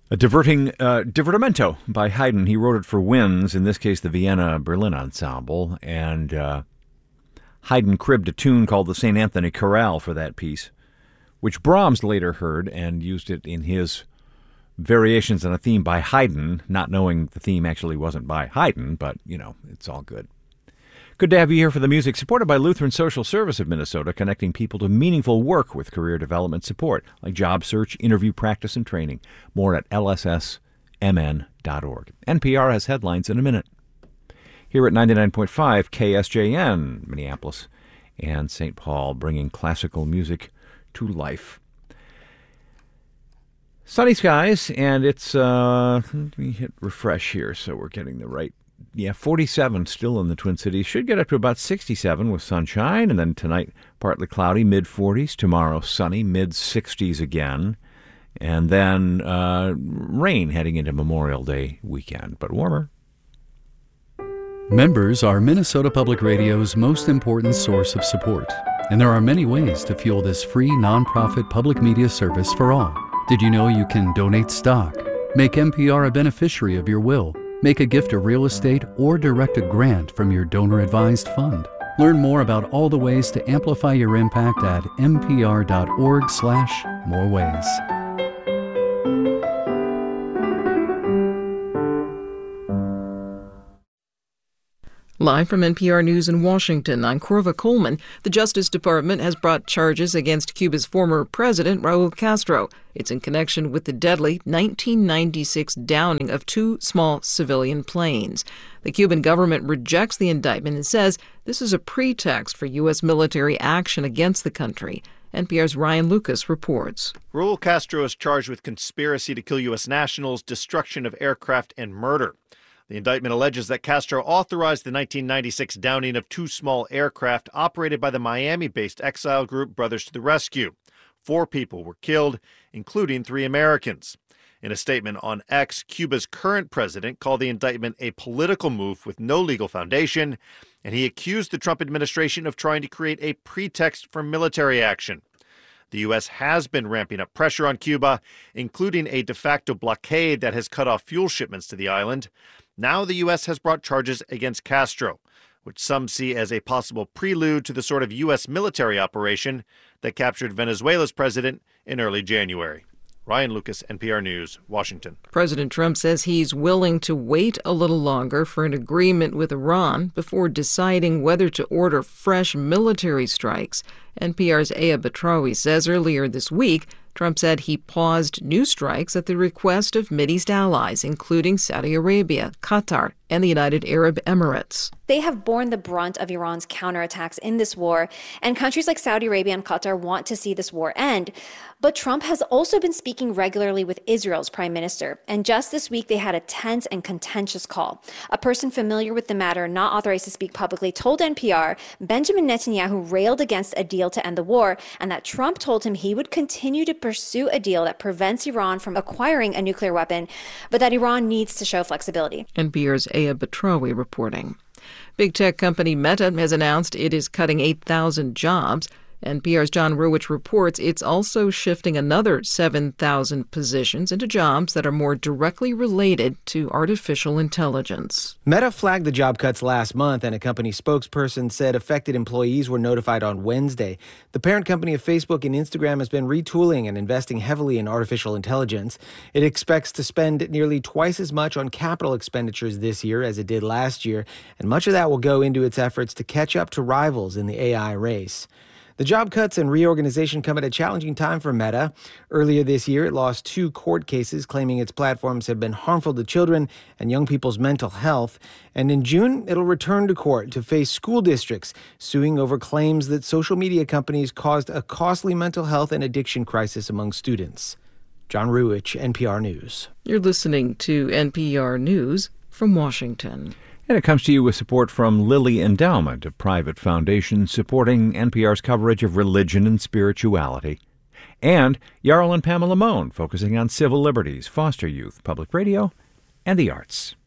A divertimento by Haydn. He wrote it for winds, in this case the Vienna Berlin Ensemble, and Haydn cribbed a tune called the St. Anthony Chorale for that piece, which Brahms later heard and used it in his variations on a theme by Haydn, not knowing the theme actually wasn't by Haydn, but, it's all good. Good to have you here for the music, supported by Lutheran Social Service of Minnesota, connecting people to meaningful work with career development support, like job search, interview practice, and training. More at lssmn.org. NPR has headlines in a minute. Here at 99.5 KSJN, Minneapolis and St. Paul, bringing classical music to life. Sunny skies, and it's, let me hit refresh here so we're getting the right. 47 still in the Twin Cities. Should get up to about 67 with sunshine, and then tonight partly cloudy, mid-40s. Tomorrow sunny, mid-60s again. And then rain heading into Memorial Day weekend, but warmer. Members are Minnesota Public Radio's most important source of support, and there are many ways to fuel this free nonprofit public media service for all. Did you know you can donate stock, make NPR a beneficiary of your will, make a gift of real estate, or direct a grant from your donor-advised fund? Learn more about all the ways to amplify your impact at npr.org/moreways. Live from NPR News in Washington, I'm Corva Coleman. The Justice Department has brought charges against Cuba's former president, Raul Castro. It's in connection with the deadly 1996 downing of two small civilian planes. The Cuban government rejects the indictment and says this is a pretext for U.S. military action against the country. NPR's Ryan Lucas reports. Raul Castro is charged with conspiracy to kill U.S. nationals, destruction of aircraft, and murder. The indictment alleges that Castro authorized the 1996 downing of two small aircraft operated by the Miami-based exile group Brothers to the Rescue. 4 people were killed, including 3 Americans. In a statement on X, Cuba's current president called the indictment a political move with no legal foundation, and he accused the Trump administration of trying to create a pretext for military action. The U.S. has been ramping up pressure on Cuba, including a de facto blockade that has cut off fuel shipments to the island. Now the U.S. has brought charges against Castro, which some see as a possible prelude to the sort of U.S. military operation that captured Venezuela's president in early January. Ryan Lucas, NPR News, Washington. President Trump says he's willing to wait a little longer for an agreement with Iran before deciding whether to order fresh military strikes. NPR's Aya Batrawi says earlier this week, Trump said he paused new strikes at the request of Mideast allies, including Saudi Arabia, Qatar, and the United Arab Emirates. They have borne the brunt of Iran's counterattacks in this war, and countries like Saudi Arabia and Qatar want to see this war end. But Trump has also been speaking regularly with Israel's prime minister, and just this week they had a tense and contentious call. A person familiar with the matter, not authorized to speak publicly, told NPR Benjamin Netanyahu railed against a deal to end the war, and that Trump told him he would continue to pursue a deal that prevents Iran from acquiring a nuclear weapon, but that Iran needs to show flexibility. NPR's Aya Batrawi reporting. Big tech company Meta has announced it is cutting 8,000 jobs. NPR's John Ruwitch reports it's also shifting another 7,000 positions into jobs that are more directly related to artificial intelligence. Meta flagged the job cuts last month, and a company spokesperson said affected employees were notified on Wednesday. The parent company of Facebook and Instagram has been retooling and investing heavily in artificial intelligence. It expects to spend nearly twice as much on capital expenditures this year as it did last year, and much of that will go into its efforts to catch up to rivals in the AI race. The job cuts and reorganization come at a challenging time for Meta. Earlier this year, it lost 2 court cases claiming its platforms have been harmful to children and young people's mental health. And in June, it'll return to court to face school districts suing over claims that social media companies caused a costly mental health and addiction crisis among students. John Ruwitch, NPR News. You're listening to NPR News from Washington. And it comes to you with support from Lilly Endowment, a private foundation supporting NPR's coverage of religion and spirituality. And Jarl and Pamela Mohn, focusing on civil liberties, foster youth, public radio, and the arts.